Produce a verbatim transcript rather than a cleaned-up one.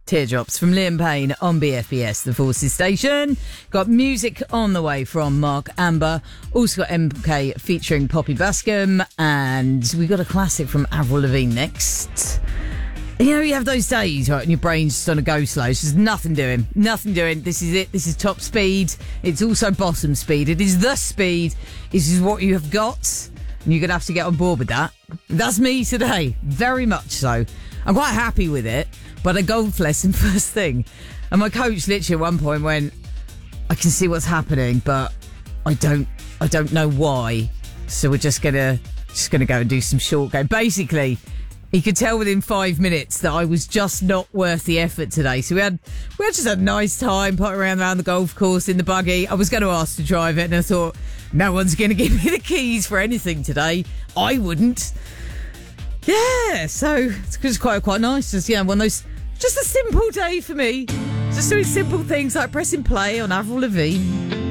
Teardrops from Liam Payne on B F B S, the Forces Station. Got music on the way from Mark Amber. Also got M K featuring Poppy Bascom. And we got a classic from Avril Lavigne next. You know, you have those days, right, and your brain's just on a go slow. It's just nothing doing. Nothing doing. This is it. This is top speed. It's also bottom speed. It is the speed. This is what you have got. And you're going to have to get on board with that. That's me today. Very much so. I'm quite happy with it. But a golf lesson first thing. And my coach literally at one point went, I can see what's happening, but I don't I don't know why. So we're just gonna just gonna go and do some short game. Basically, he could tell within five minutes that I was just not worth the effort today. So we had we had just a nice time potting around around the golf course in the buggy. I was gonna ask to drive it and I thought, no one's gonna give me the keys for anything today. I wouldn't. Yeah, so it's just quite quite nice. Just yeah, one of those. Just a simple day for me. Just doing simple things like pressing play on Avril Lavigne.